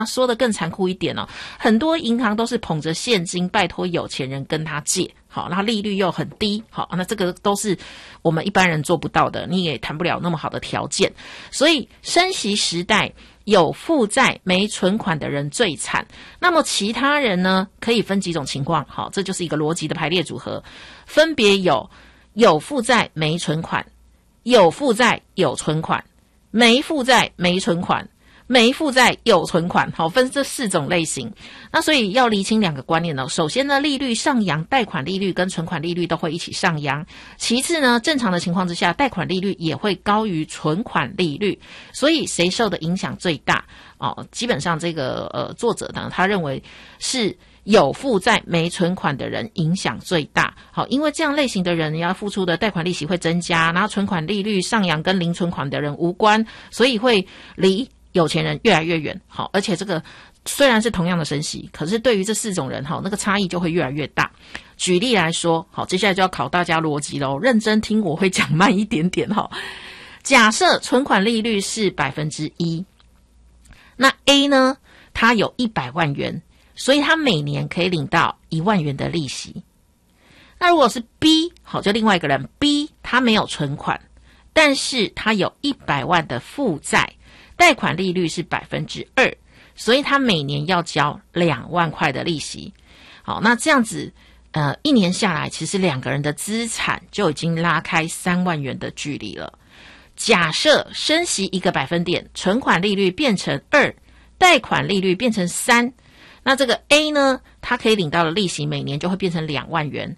说的更残酷一点哦，很多银行都是捧着现金拜托有钱人跟他借，好，然后利率又很低，好，那这个都是我们一般人做不到的，你也谈不了那么好的条件。所以升息时代有负债没存款的人最惨，那么其他人呢可以分几种情况，好，这就是一个逻辑的排列组合，分别有负债没存款，有负债有存款，没负债没存款，没负债有存款，好，分这4种类型。那所以要厘清2个观念呢，首先呢，利率上扬，贷款利率跟存款利率都会一起上扬。其次呢，正常的情况之下，贷款利率也会高于存款利率。所以谁受的影响最大？基本上这个作者呢，他认为是有负债没存款的人影响最大。好，因为这样类型的人要付出的贷款利息会增加，然后存款利率上扬跟零存款的人无关，所以会离有钱人越来越远。好，而且这个虽然是同样的升息，可是对于这4种人，那个差异就会越来越大。举例来说，好，接下来就要考大家逻辑咯，认真听我会讲慢一点点。假设存款利率是 1%， 那 A 呢，他有100万元，所以他每年可以领到1万元的利息。那如果是 B， 好，就另外一个人 B， 他没有存款，但是他有100万的负债，贷款利率是 2%， 所以他每年要交2万块的利息。好，那这样子1年下来，其实2个人的资产就已经拉开3万元的距离了。假设升息1个百分点，存款利率变成2，贷款利率变成3，那这个 A 呢，他可以领到的利息每年就会变成2万元，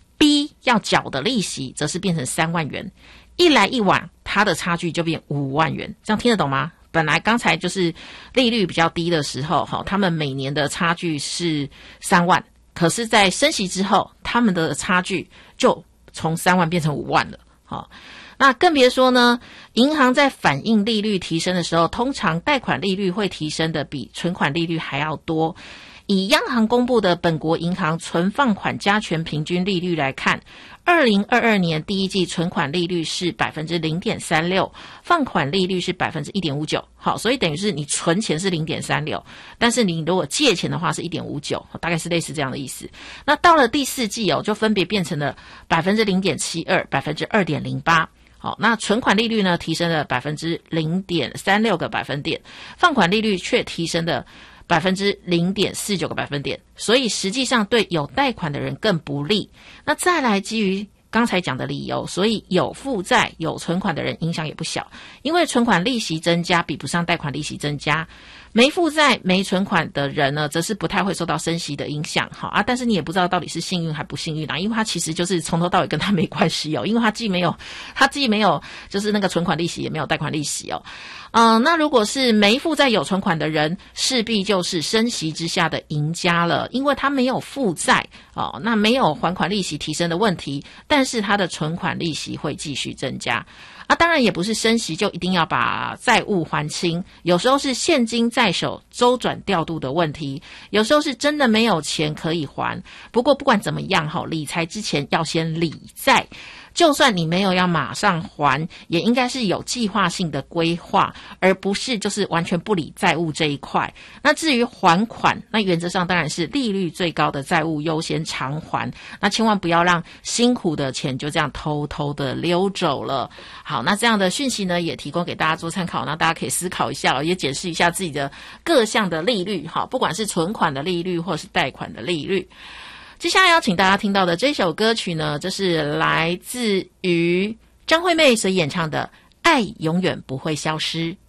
B 要缴的利息则是变成3万元，一来一往，它的差距就变5万元。这样听得懂吗？本来刚才就是利率比较低的时候，他们每年的差距是3万，可是在升息之后，他们的差距就从3万变成5万了。好，那更别说呢，银行在反映利率提升的时候，通常贷款利率会提升的比存款利率还要多。以央行公布的本国银行存放款加权平均利率来看，2022年第一季存款利率是 0.36%， 放款利率是 1.59%。 好，所以等于是你存钱是 0.36%， 但是你如果借钱的话是 1.59%， 大概是类似这样的意思。那到了第4季就分别变成了 0.72%、2.08%。好，那存款利率呢提升了 0.36 个百分点，放款利率却提升了0.49 个百分点，所以实际上对有贷款的人更不利。那再来基于刚才讲的理由，所以有负债有存款的人影响也不小，因为存款利息增加比不上贷款利息增加。没负债没存款的人呢，则是不太会受到升息的影响。好啊，但是你也不知道到底是幸运还不幸运因为他其实就是从头到尾跟他没关系因为他既没有就是那个存款利息，也没有贷款利息那如果是没负债有存款的人，势必就是升息之下的赢家了，因为他没有负债那没有还款利息提升的问题，但是他的存款利息会继续增加。当然也不是升息就一定要把债务还清，有时候是现金在手周转调度的问题，有时候是真的没有钱可以还。不过不管怎么样理财之前要先理债，就算你没有要马上还，也应该是有计划性的规划，而不是就是完全不理债务这一块。那至于还款，那原则上当然是利率最高的债务优先偿还，那千万不要让辛苦的钱就这样偷偷的溜走了。好，那这样的讯息呢也提供给大家做参考，那大家可以思考一下也检视一下自己的各项的利率，不管是存款的利率或是贷款的利率。接下来要请大家听到的这首歌曲呢，这是来自于张惠妹所演唱的《爱永远不会消失》。